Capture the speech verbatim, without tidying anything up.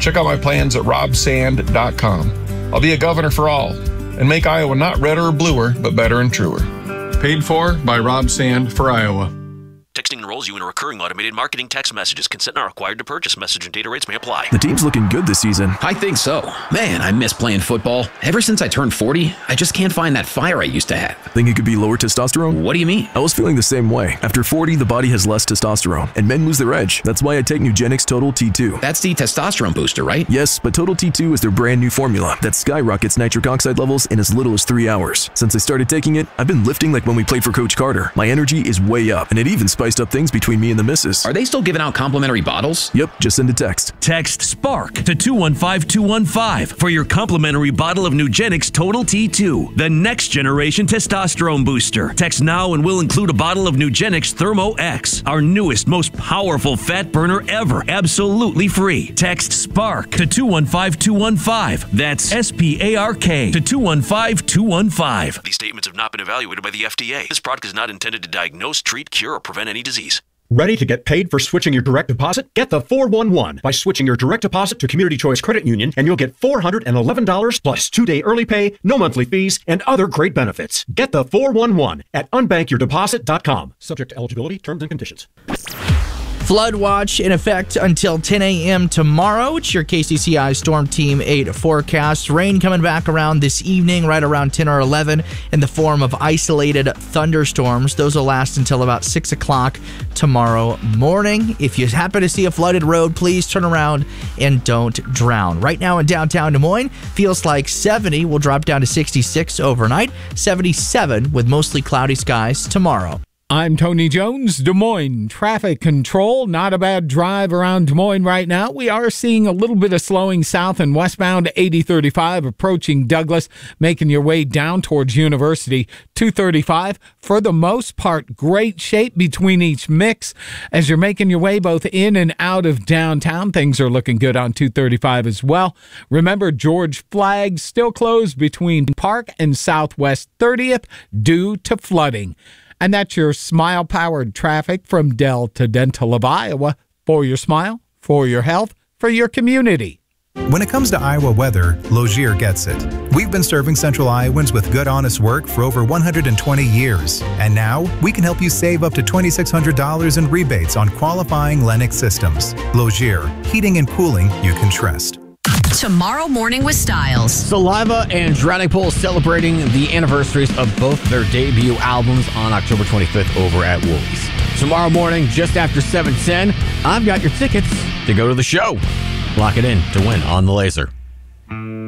Check out my plans at rob sand dot com. I'll be a governor for all and make Iowa not redder or bluer, but better and truer. Paid for by Rob Sand for Iowa. Texting enrolls you in a recurring automated marketing text messages. Consent not required to purchase. Message and data rates may apply. The team's looking good this season. I think so. Man, I miss playing football. Ever since I turned forty, I just can't find that fire I used to have. Think it could be lower testosterone? What do you mean? I was feeling the same way. After forty, the body has less testosterone, and men lose their edge. That's why I take Nugenix Total T two. That's the testosterone booster, right? Yes, but Total T two is their brand new formula that skyrockets nitric oxide levels in as little as three hours. Since I started taking it, I've been lifting like when we played for Coach Carter. My energy is way up, and it even spiced up things between me and the missus. Are they still giving out complimentary bottles? Yep, just send a text. Text SPARK to two one five two one five for your complimentary bottle of Nugenix Total T two, the next generation testosterone booster. Text now and we'll include a bottle of Nugenix Thermo X, our newest, most powerful fat burner ever, absolutely free. Text SPARK to two one five two one five. That's S P A R K to two one five two one five. These statements have not been evaluated by the F D A. This product is not intended to diagnose, treat, cure, or prevent any disease. Ready to get paid for switching your direct deposit? Get the four one one by switching your direct deposit to Community Choice Credit Union, and you'll get four hundred eleven dollars plus two-day early pay, no monthly fees, and other great benefits. Get the four one one at unbank your deposit dot com. Subject to eligibility, terms and conditions. Flood watch in effect until ten a.m. tomorrow. It's your K C C I Storm Team eight forecast. Rain coming back around this evening, right around ten or eleven, in the form of isolated thunderstorms. Those will last until about six o'clock tomorrow morning. If you happen to see a flooded road, please turn around and don't drown. Right now in downtown Des Moines, feels like seventy. Will drop down to sixty-six overnight. seventy-seven with mostly cloudy skies tomorrow. I'm Tony Jones, Des Moines Traffic Control. Not a bad drive around Des Moines right now. We are seeing a little bit of slowing south and westbound eighty thirty-five approaching Douglas, making your way down towards University. two thirty-five, for the most part, great shape between each mix. As you're making your way both in and out of downtown, things are looking good on two thirty-five as well. Remember, George Flagg still closed between Park and Southwest thirtieth due to flooding. And that's your smile-powered traffic from Delta Dental of Iowa. For your smile, for your health, for your community. When it comes to Iowa weather, Logier gets it. We've been serving Central Iowans with good, honest work for over one hundred twenty years. And now, we can help you save up to two thousand six hundred dollars in rebates on qualifying Lennox systems. Logier, heating and cooling you can trust. Tomorrow Morning with Styles. Saliva and Drowning Pool celebrating the anniversaries of both their debut albums on October twenty-fifth over at Woolies. Tomorrow morning, just after seven ten, I've got your tickets to go to the show. Lock it in to win on the Laser.